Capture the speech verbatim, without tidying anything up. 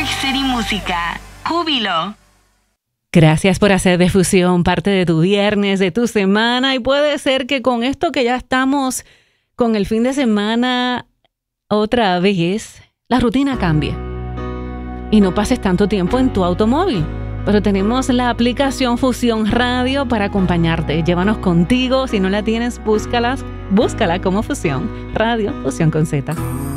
Rock City Música. Júbilo. Gracias por hacer de Fusión parte de tu viernes, de tu semana. Y puede ser que con esto que ya estamos con el fin de semana otra vez, la rutina cambie. Y no pases tanto tiempo en tu automóvil. Pero tenemos la aplicación Fusión Radio para acompañarte. Llévanos contigo. Si no la tienes, búscala, búscala como Fusión Radio, Fusión con Z.